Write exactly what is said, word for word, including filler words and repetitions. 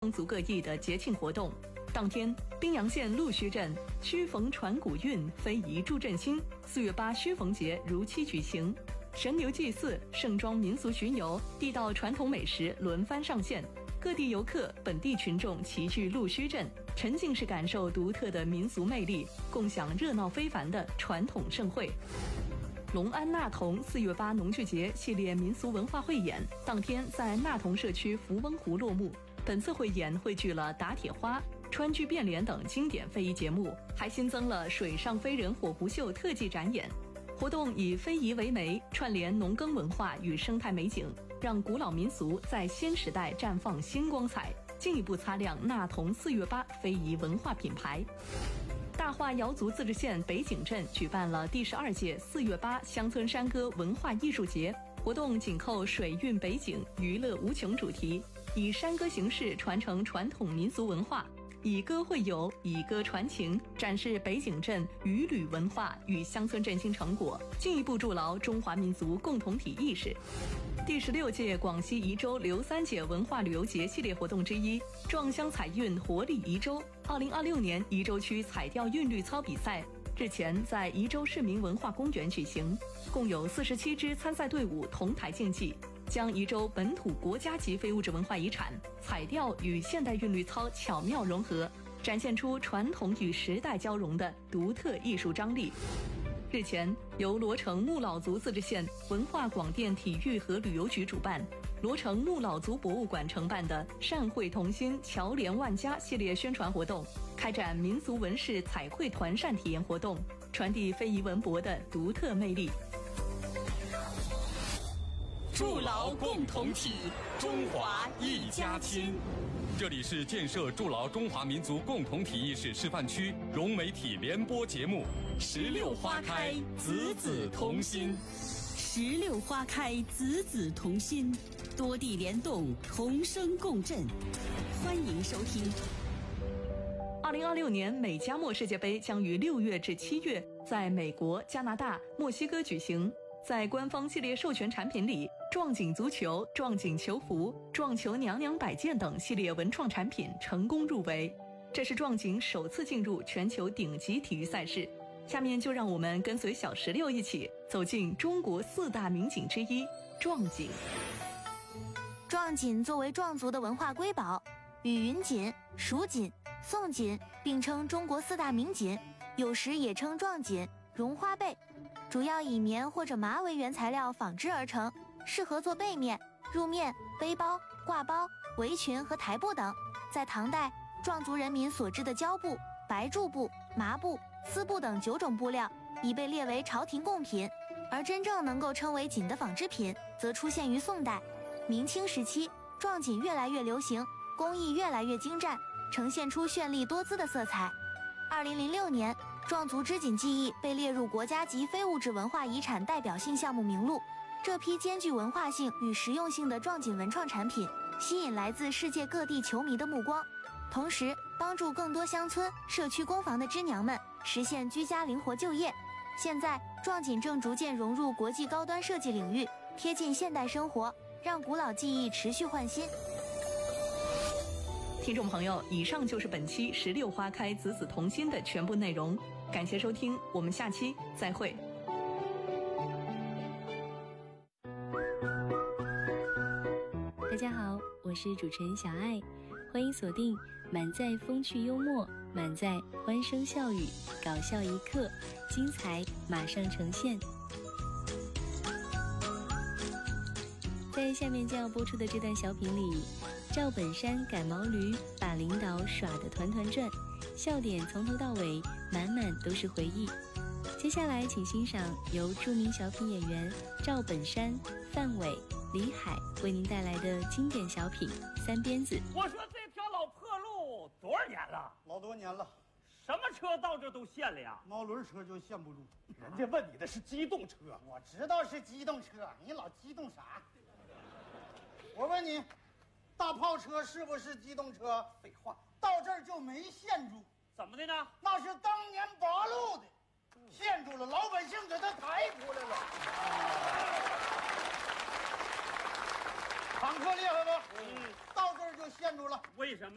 风俗各异的节庆活动。当天，宾阳县陆须镇须逢传古韵，非遗助振兴，四月八须逢节如期举行。神牛祭祀、盛装民俗巡游、地道传统美食轮番上线，各地游客、本地群众齐聚陆须镇，沉浸式感受独特的民俗魅力，共享热闹非凡的传统盛会。隆安纳童四月八农具节系列民俗文化汇演当天在纳童社区福翁湖落幕。本次汇演汇聚了打铁花、川剧变脸等经典非遗节目，还新增了水上飞人火狐秀特技展演。活动以非遗为媒，串联农耕文化与生态美景，让古老民俗在新时代绽放新光彩，进一步擦亮纳童四月八非遗文化品牌。大化瑶族自治县北井镇举办了第十二届四月八乡村山歌文化艺术节，活动紧扣水韵北井、娱乐无穷主题，以山歌形式传承传统民俗文化，以歌会友，以歌传情，展示北井镇渔旅文化与乡村振兴成果，进一步筑牢中华民族共同体意识。第十六届广西宜州刘三姐文化旅游节系列活动之一——壮乡彩韵活力宜州二零二六年宜州区彩钓韵律操比赛日前在宜州市民文化公园举行，共有四十七支参赛队伍同台竞技，将宜州本土国家级非物质文化遗产彩钓与现代韵律操巧妙融合，展现出传统与时代交融的独特艺术张力。日前，由罗城木老族自治县文化广电体育和旅游局主办，罗城木老族博物馆承办的善会同心侨联万家系列宣传活动，开展民俗文饰彩绘团扇体验活动，传递非遗文博的独特魅力。 筑牢共同体，中华一家亲。这里是建设筑牢中华民族共同体意识示范区融媒体联播节目《十六花开，子子同心》。 十六花开，子子同心，多地联动，同声共振。欢迎收听。 二零二六年美加墨世界杯将于六月至七月在美国、加拿大、墨西哥举行。在官方系列授权产品里，壮锦足球、壮锦球服、壮球娘娘摆件等系列文创产品成功入围，这是壮锦首次进入全球顶级体育赛事。下面就让我们跟随小石榴一起走进中国四大名锦之一壮锦。 壮锦作为壮族的文化瑰宝，与云锦、蜀锦、宋锦并称中国四大名锦，有时也称壮锦、绒花被，主要以棉或者麻为原材料纺织而成，适合做被面、褥面、背包、挂包、围裙和台布等。在唐代，壮族人民所织的胶布、白柱布、麻布、丝布等九种布料已被列为朝廷贡品，而真正能够称为锦的纺织品则出现于宋代。明清时期，壮锦越来越流行，工艺越来越精湛，呈现出绚丽多姿的色彩。二零零六年，壮族织锦技艺被列入国家级非物质文化遗产代表性项目名录。这批兼具文化性与实用性的壮锦文创产品，吸引来自世界各地球迷的目光，同时帮助更多乡村、社区工坊的织娘们实现居家灵活就业。现在，壮锦正逐渐融入国际高端设计领域，贴近现代生活，让古老技艺持续焕新。 听众朋友，以上就是本期十六花开，子子同心的全部内容，感谢收听，我们下期再会。 大家好，我是主持人小爱，欢迎锁定满载风趣幽默，满载欢声笑语，搞笑一刻，精彩马上呈现。在下面将要播出的这段小品里，赵本山赶毛驴，把领导耍得团团转，笑点从头到尾满满都是回忆。接下来请欣赏由著名小品演员赵本山、范伟、李海为您带来的经典小品《三鞭子》。 我说这条老破路多少年了？ 老多年了。 什么车到这都陷了呀？ 毛轮车就陷不住。 人家问你的是机动车。 我知道是机动车，你老激动啥？我问你，大炮车是不是机动车？ 废话， 到这儿就没陷住。 怎么的呢？ 那是当年八路的，陷住了，老百姓给他抬出来了。坦克厉害吧？嗯，到这儿就陷住了。 为什么？